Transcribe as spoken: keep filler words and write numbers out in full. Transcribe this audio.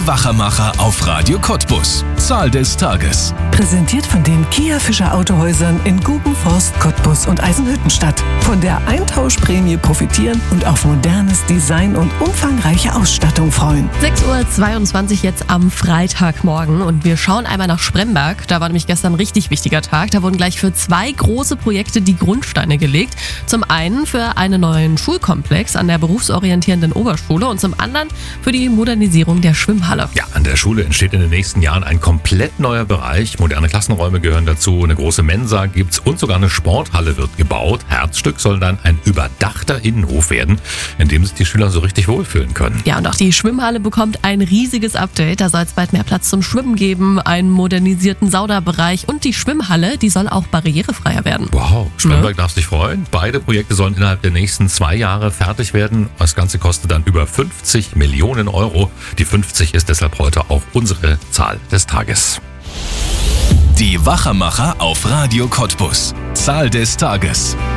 Die Wachermacher auf Radio Cottbus. Zahl des Tages. Präsentiert von den Kia Fischer Autohäusern in Gubenforst, Cottbus und Eisenhüttenstadt. Von der Eintauschprämie profitieren und auf modernes Design und umfangreiche Ausstattung freuen. sechs Uhr zweiundzwanzig jetzt am Freitagmorgen und wir schauen einmal nach Spremberg. Da war nämlich gestern ein richtig wichtiger Tag. Da wurden gleich für zwei große Projekte die Grundsteine gelegt. Zum einen für einen neuen Schulkomplex an der berufsorientierenden Oberschule und zum anderen für die Modernisierung der Schwimmhalle. Ja, an der Schule entsteht in den nächsten Jahren ein komplett neuer Bereich. Moderne Klassenräume gehören dazu, eine große Mensa gibt's und sogar eine Sporthalle wird gebaut. Herzstück soll dann ein überdachter Innenhof werden, in dem sich die Schüler so richtig wohlfühlen können. Ja, und auch die Schwimmhalle bekommt ein riesiges Update. Da soll es bald mehr Platz zum Schwimmen geben, einen modernisierten Saunabereich und die Schwimmhalle, die soll auch barrierefreier werden. Wow, Spremberg darf sich freuen. Beide Projekte sollen innerhalb der nächsten zwei Jahre fertig werden. Das Ganze kostet dann über fünfzig Millionen Euro. Die fünfzig ist deshalb heute auch unsere Zahl des Tages. Die Wachermacher auf Radio Cottbus. Zahl des Tages.